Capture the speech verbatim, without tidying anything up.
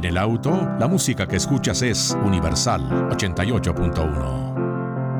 En el auto, la música que escuchas es Universal ochenta y ocho punto uno.